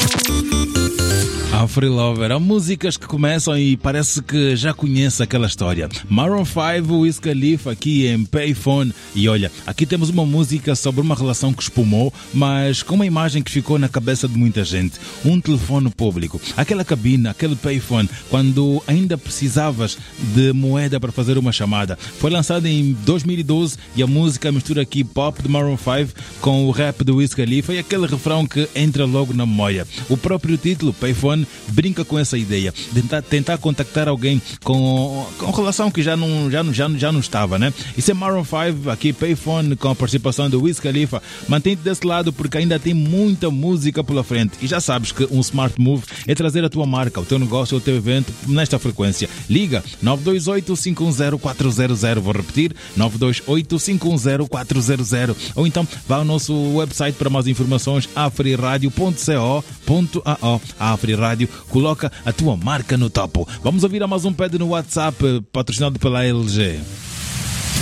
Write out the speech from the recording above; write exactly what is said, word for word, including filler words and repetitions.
A Free Lover, há músicas que começam e parece que já conhece aquela história. Maroon five, Wiz Khalifa aqui em Payphone. E olha, aqui temos uma música sobre uma relação que espumou, mas com uma imagem que ficou na cabeça de muita gente. Um telefone público, aquela cabine, aquele Payphone, quando ainda precisavas de moeda para fazer uma chamada. Foi lançada em dois mil e doze e a música mistura aqui pop de Maroon five com o rap do Wiz Khalifa e aquele refrão que entra logo na memória. O próprio título, Payphone, brinca com essa ideia de tentar, tentar contactar alguém com, com relação que já não, já, não, já, já não estava, né? Isso é Maroon five, aqui Payphone, com a participação do Wiz Khalifa. Mantém-te desse lado porque ainda tem muita música pela frente. E já sabes que um smart move é trazer a tua marca, o teu negócio, o teu evento nesta frequência. Liga nove dois oito, cinco um zero, quatro zero zero, vou repetir, nove dois oito, cinco um zero, quatro zero zero. Ou então vá ao nosso website para mais informações, afriradio ponto co ponto a o. A Afriradio coloca a tua marca no topo. Vamos ouvir a mais um pede no WhatsApp, patrocinado pela L G.